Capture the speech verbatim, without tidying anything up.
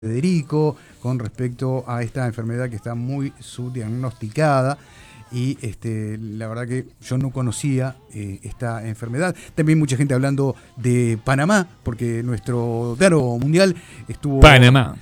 Federico con respecto a esta enfermedad que está muy subdiagnosticada y este, la verdad que yo no conocía eh, esta enfermedad. También mucha gente hablando de Panamá, porque nuestro diálogo mundial estuvo Panamá.